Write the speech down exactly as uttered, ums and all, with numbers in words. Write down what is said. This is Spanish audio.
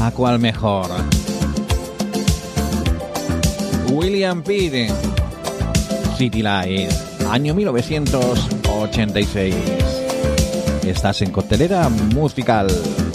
¿A cuál mejor? William Pitt, City Light, año mil novecientos ochenta y seis. Estás en Coctelera Musical.